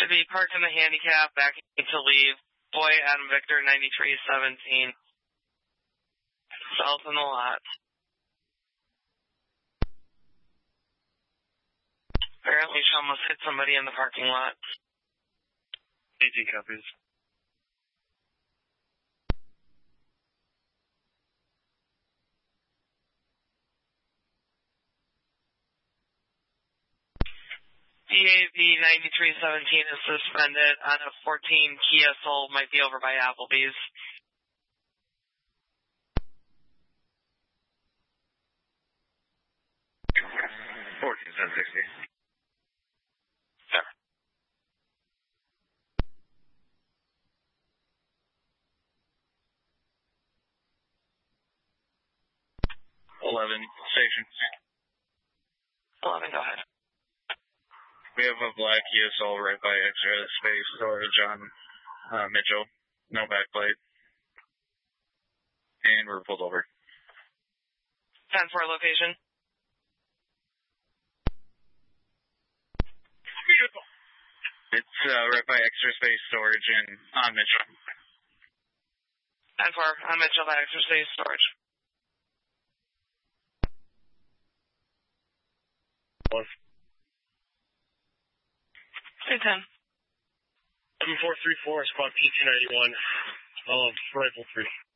To be parked in the handicap, back to leave. Boy, Adam Victor, 9317. South in the lot. Apparently, she almost hit somebody in the parking lot. AT copies. DAV 9317 is suspended on a 14 Kia Soul, might be over by Applebee's. $14,760. Sure. Station. 11, go ahead. We have a black Kia Soul right by extra space storage on Mitchell. No backplate. And we're pulled over. 10-4 location. It's right by extra space storage and on Mitchell. 10-4 on Mitchell by extra space storage. 1. 210. 7434, squad PT91, rifle 3.